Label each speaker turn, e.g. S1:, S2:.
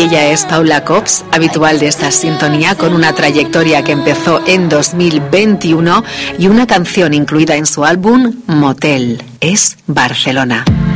S1: Ella es Paula Cops, habitual de esta sintonía, con una trayectoria que empezó en 2021 y una canción incluida en su álbum Motel. Es Barcelona.